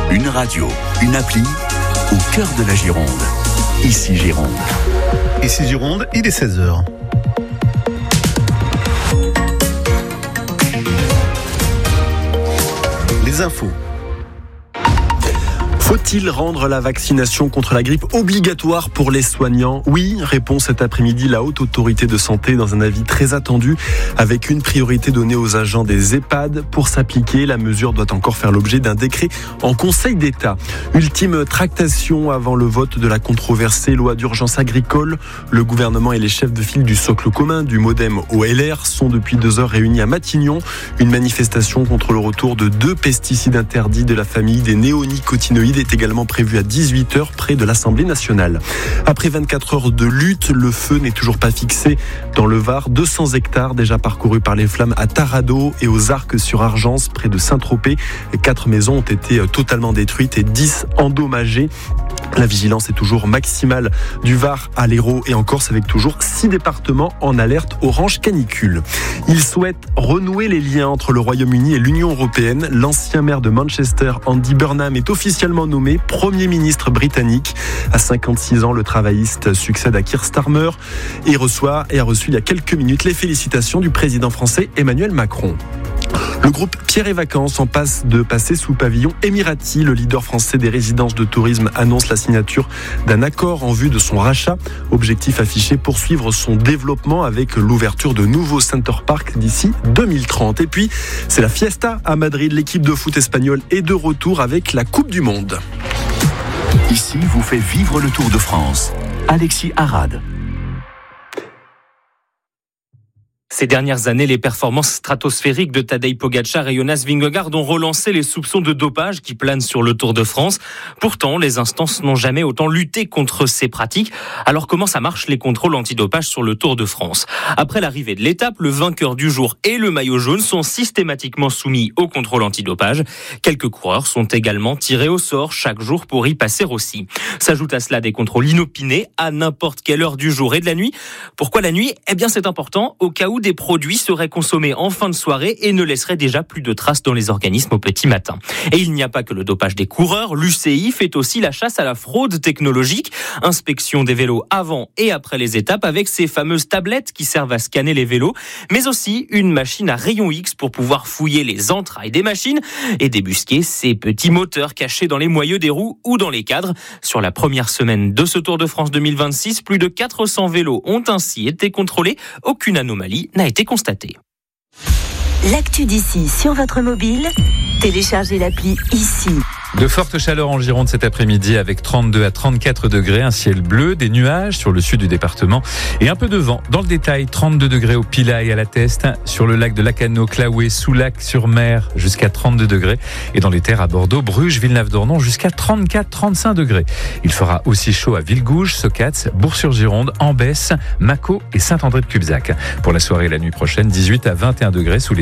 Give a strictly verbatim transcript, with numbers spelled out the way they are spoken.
Une radio, une appli, au cœur de la Gironde. Ici Gironde. Ici Gironde, il est seize heures. Les infos. Faut-il rendre la vaccination contre la grippe obligatoire pour les soignants ? Oui, répond cet après-midi la Haute Autorité de Santé dans un avis très attendu, avec une priorité donnée aux agents des EHPAD. Pour s'appliquer, la mesure doit encore faire l'objet d'un décret en Conseil d'État. Ultime tractation avant le vote de la controversée loi d'urgence agricole. Le gouvernement et les chefs de file du socle commun, du MoDem au L R, sont depuis deux heures réunis à Matignon. Une manifestation contre le retour de deux pesticides interdits de la famille des néonicotinoïdes est également prévu à dix-huit heures près de l'Assemblée nationale. Après vingt-quatre heures de lutte, le feu n'est toujours pas fixé. Dans le Var, deux cents hectares déjà parcourus par les flammes à Tarado et aux Arcs sur Argence, près de Saint-Tropez. Quatre maisons ont été totalement détruites et dix endommagées. La vigilance est toujours maximale du Var à l'Hérault et en Corse, avec toujours six départements en alerte orange canicule. Il souhaite renouer les liens entre le Royaume-Uni et l'Union européenne. L'ancien maire de Manchester, Andy Burnham, est officiellement nommé Premier ministre britannique. À cinquante-six ans, le travailliste succède à Keir Starmer et reçoit et a reçu il y a quelques minutes les félicitations du président français Emmanuel Macron. Le groupe Pierre et Vacances en passe de passer sous pavillon émirati. Le leader français des résidences de tourisme annonce la signature d'un accord en vue de son rachat. Objectif affiché, poursuivre son développement avec l'ouverture de nouveaux Center Park d'ici deux mille trente. Et puis, c'est la fiesta à Madrid. L'équipe de foot espagnole est de retour avec la Coupe du Monde. Ici vous fait vivre le Tour de France. Alexis Arad. Ces dernières années, les performances stratosphériques de Tadej Pogačar et Jonas Vingegaard ont relancé les soupçons de dopage qui planent sur le Tour de France. Pourtant, les instances n'ont jamais autant lutté contre ces pratiques. Alors comment ça marche, les contrôles antidopage sur le Tour de France ? Après l'arrivée de l'étape, le vainqueur du jour et le maillot jaune sont systématiquement soumis au contrôle antidopage. Quelques coureurs sont également tirés au sort chaque jour pour y passer aussi. S'ajoutent à cela des contrôles inopinés à n'importe quelle heure du jour et de la nuit. Pourquoi la nuit ? Eh bien, c'est important au cas où des produits seraient consommés en fin de soirée et ne laisseraient déjà plus de traces dans les organismes au petit matin. Et il n'y a pas que le dopage des coureurs, l'U C I fait aussi la chasse à la fraude technologique. Inspection des vélos avant et après les étapes avec ces fameuses tablettes qui servent à scanner les vélos, mais aussi une machine à rayon X pour pouvoir fouiller les entrailles des machines et débusquer ces petits moteurs cachés dans les moyeux des roues ou dans les cadres. Sur la première semaine de ce Tour de France deux mille vingt-six, plus de quatre cents vélos ont ainsi été contrôlés. Aucune anomalie n'a été constatée. L'actu d'ici sur votre mobile, téléchargez l'appli Ici. De fortes chaleurs en Gironde cet après-midi avec trente-deux à trente-quatre degrés, un ciel bleu, des nuages sur le sud du département et un peu de vent. Dans le détail, trente-deux degrés au Pilat et à la Teste, sur le lac de Lacanau, Claouet, Soulac-sur-Mer jusqu'à trente-deux degrés et dans les terres à Bordeaux, Bruges, Villeneuve-d'Ornon jusqu'à trente-quatre à trente-cinq degrés. Il fera aussi chaud à Villegouge, Socats, Bourg-sur-Gironde, Ambès, Mâcon et Saint-André-de-Cubzac. Pour la soirée et la nuit prochaine, dix-huit à vingt et un degrés sous les